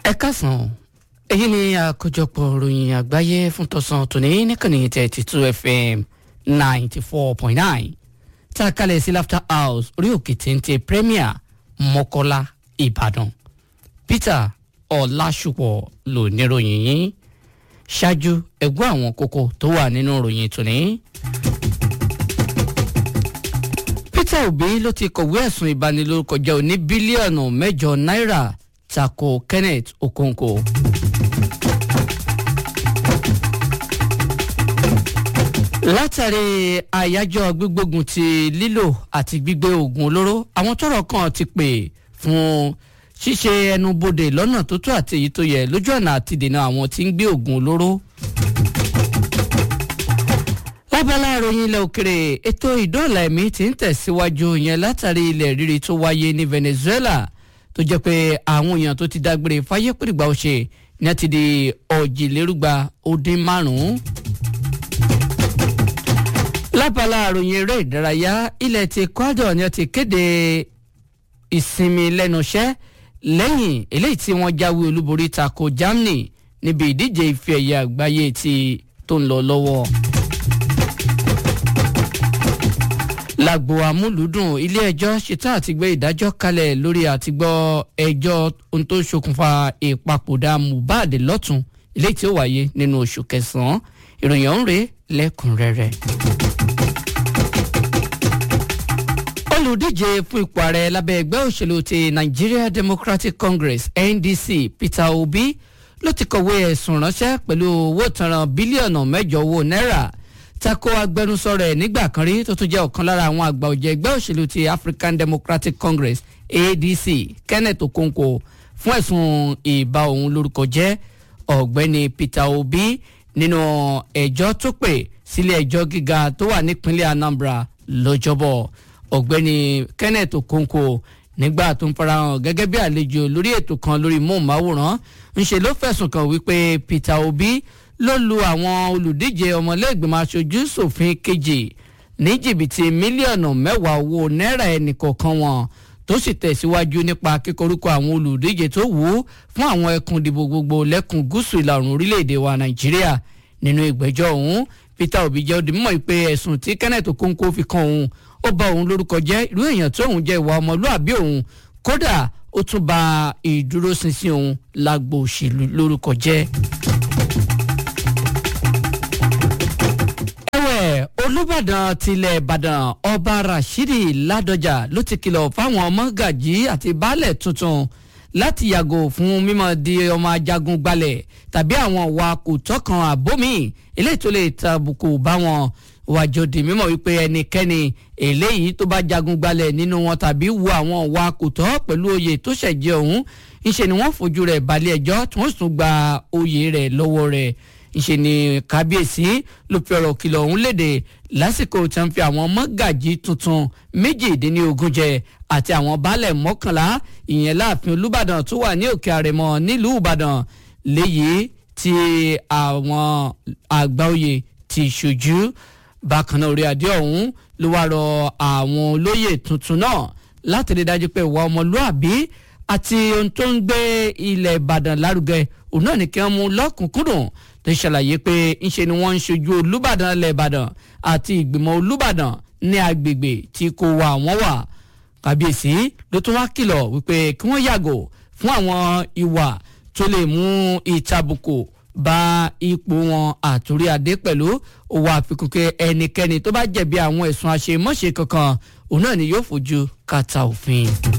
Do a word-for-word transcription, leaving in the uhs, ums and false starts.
ẹ káàsán èyí ni àkójọpọ̀ ìròyìn àgbáyé fún tọ̀sán tòní níkànnì thirty two F M ninety four point nine tá a kalẹ̀ sí Laughter House orí òkè téńté Premier Mọ́kọ́lá Ìbàdàn. Peter Ọlásùpọ̀ ló níròyìn yín ṣáájú ẹgbẹ́ àwọn kókó tó wà nínú ìròyìn tòní. Peter Obi ló ti kọ̀wé ẹ̀sùn ìbanilórúkọjẹ́ oní bílíọ̀nù mẹ́jọ náírà tako Kenneth Okonkwo. Látàrí àyájọ́ gbígbógun ti lílò àti gbígbé oògùn olóró, àwọn tọ́rọ̀ kàn ti pè fún ṣíṣe ẹnubodè lọ́nà tó tó àti èyí tó yẹ lójú ọ̀nà àti dènà àwọn tí ń gbé oògùn olóró. Lábala ìròyìn ilẹ̀ òkèrè, ètò ìdóòlà ẹ̀mí ti ń tẹ̀síwájú yẹn látàrí ilẹ̀ rírì tó wáyé ní Venezuela tó jẹ́ pé àwọn èèyàn tó ti dágbére fáyé pèrègbà ọ̀ṣẹ́ ní a ti di ọ̀jìlérúgba ó dín márùn-ún. Lábala ìròyìn eré ìdárayá, ilẹ̀ ti Ecuador ni a ti kéde ìsinmi lẹ́nu iṣẹ́ lẹ́yìn eléyìí tí wọ́n jáwé olúborí tako Germany níbi ìdíje ife ẹ̀yẹ àgbáyé tí tó ń lọ lọ́wọ́. Lágbo amúlùúdùn, ilé ẹjọ́ ṣetán àti gbé ìdájọ́ kalẹ̀ lórí àtìgbọ́ ẹjọ́ ohun tó ṣokùnfà ìpapòdà Mohbad lọ́tún eléyìí tí ó wáyé nínú oṣù kẹsàn-án. Ìròyìn ọ̀hún rèé lẹ́kùnrẹ́rẹ́. Olùdíje fún ipò ààrẹ lábẹ́ ẹgbẹ́ òṣèlú ti Nigeria Democratic Congress N D C Peter Obi ló ti kọ̀wé ẹ̀sùn ránṣẹ́ pẹ̀lú owó ìtanràn bílíọ̀nù mẹ́jọ owó náírà tako agbẹnusọ rẹ̀ nígbà kan rí tó tún jẹ́ ọ̀kan lára àwọn àgbà ọ̀jẹ̀ ẹgbẹ́ òṣèlú ti African Democratic Congress A D C Kenneth Okonkwo fún ẹ̀sùn ìbà òun lórúkọ jẹ́. Ọ̀gbẹ́ni Peter Obi nínú ẹjọ́ tó pè sílé ẹjọ́ gíga tó wà nípínlẹ̀ Anambra lọ́jọ́bọ̀. Ọ̀gbẹ́ni Kenneth Okonkwo nígbà tó ń farahàn gẹ́gẹ́ bí àlejò lórí ètò kan lórí móhùnmáwòrán ńṣe ló fẹ̀sùn kàn wípé Peter Obi ló lu àwọn olùdíje ọmọlẹ́gbìmọ̀ aṣojú ṣòfin kejì ní jìbìtì mílíọ̀nù mẹ́wàá owó náírà ẹnìkọ̀ọ̀kan wọn tó sì tẹ̀síwájú nípa kíkorúkọ àwọn olùdíje tó wù ú fún àwọn ẹkùn ìdìbò gbogbo lẹ́kùn gúúsù ìlà oòrùn orílẹ̀-èdè wa Nàìjíríà. Nínú ìgbẹ́jọ́ ọ̀hún, Peter Obi jẹ́ ó di mímọ̀ pé ẹ̀sùn tí Kenneth Okonkwo fi kan òun ó bà òun lórúkọ jẹ́, irú èèyàn tó òun jẹ́ ìwà ọmọlúàbí òun, kódà ó tún bà ìdúróṣinṣin òun lágbo òṣèlú lórúkọ jẹ́. Olúbàdàn tilẹ̀ Ìbàdàn Ọba Rashidi Ládọjà ló ti kìlọ̀ fáwọn mọ́gàjí àti baálẹ̀ tuntun láti yàgò fún mímọ́ di ọmọ ajagun gbalẹ̀ tàbí àwọn ìwà kò tọ́kan àbómi eléyìí tó lè tàbùkù bá wọn. Wàjọ di mímọ̀ wípé ẹnikẹ́ni eléyìí tó bá jagun gbalẹ̀ nínú wọn tàbí wu àwọn ìwà kò tọ́ pẹ̀lú oyè tó ṣẹ̀jẹ̀ ọ̀hún, ńṣe ni wọ́n fojú rẹ̀ balẹ̀ ẹjọ́ tí wọ́n sì tún gba oyè rẹ̀ lọ́wọ́ rẹ̀. Ìṣe ni kábíyèsí ló fi ọ̀rọ̀ kìlọ̀ ọ̀hún léde lásìkò tí wọ́n fi àwọn mọ́gàjí tuntun méjìdínlógún jẹ àti àwọn baálẹ̀ mọ́kànlá ìyẹn láàfin Olúbàdàn tó wà ní Òkè Àrẹ̀mọ nílùú Ìbàdàn léyìí tí àwọn àgbà oyè ti ṣojú. Bákan náà orí adé ọ̀hún ló wá rọ àwọn olóyè tuntun náà láti rí dájú pé ìwà ọmọlúàbí àti ohun tó ń gbé ilẹ̀ Ìbàdàn lárugẹ òun náà ní kí wọ́n mú lọ́kùnkúndùn tó ṣàlàyé pé ńṣe ni wọ́n ń ṣojú Olúbàdàn ilẹ̀ Ìbàdàn àti ìgbìmọ̀ Olúbàdàn ní agbègbè tí kò wà wọ́n wà. Kábíyèsí ló tún wá kìlọ̀ wípé kí wọ́n yàgò fún àwọn ìwà tó lè mú ìtàbùkù bá ipò wọn àtúrí adé pẹ̀lú òwò àfikún pé ẹnikẹ́ni tó bá jẹ̀bi àwọn ẹ̀sùn àṣemáṣe kankan òun náà ni yóò fojú kàtà òfin.